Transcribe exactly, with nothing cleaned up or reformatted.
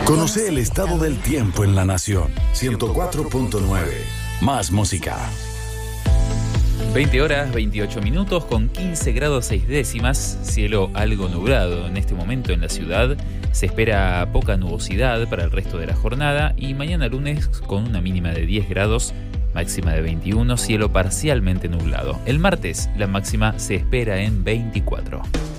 Conoce el estado del tiempo en la nación. ciento cuatro punto nueve. Más música. veinte horas, veintiocho minutos con quince grados seis décimas, cielo algo nublado en este momento en la ciudad. Se espera poca nubosidad para el resto de la jornada y mañana lunes con una mínima de diez grados, máxima de veintiuno, cielo parcialmente nublado. El martes la máxima se espera en veinticuatro.